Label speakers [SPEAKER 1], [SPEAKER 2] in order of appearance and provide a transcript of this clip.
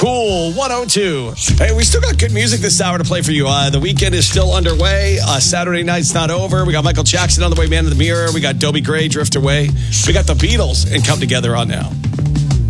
[SPEAKER 1] Cool 102. Hey, we still got good music this hour to play for you. The weekend is still underway. Saturday night's not over. We got Michael Jackson on the way, Man in the Mirror. We got Dobie Gray, Drift Away. We got the Beatles and Come Together on now.